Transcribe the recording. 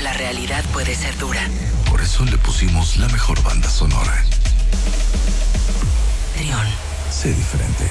La realidad puede ser dura. Por eso le pusimos la mejor banda sonora. Trión. Sé diferente.